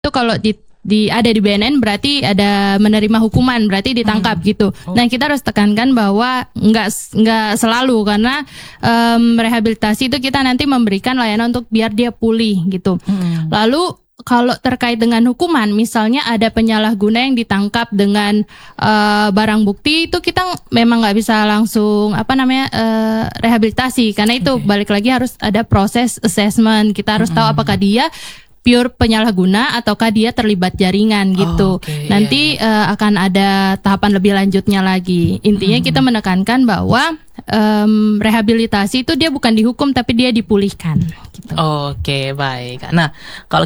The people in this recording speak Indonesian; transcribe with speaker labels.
Speaker 1: itu kalau ada di BNN berarti ada menerima hukuman, berarti ditangkap gitu. Nah, kita harus tekankan bahwa nggak selalu, karena rehabilitasi itu kita nanti memberikan layanan untuk biar dia pulih gitu. Lalu kalau terkait dengan hukuman, misalnya ada penyalahguna yang ditangkap dengan barang bukti, itu kita memang nggak bisa langsung rehabilitasi, karena itu balik lagi harus ada proses assessment. Kita harus tahu apakah dia pure penyalahguna ataukah dia terlibat jaringan gitu. Nanti akan ada tahapan lebih lanjutnya lagi. Intinya kita menekankan bahwa rehabilitasi itu dia bukan dihukum tapi dia dipulihkan gitu.
Speaker 2: Oke, baik. Nah, kalau